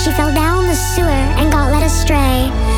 She fell down the sewer and got led astray.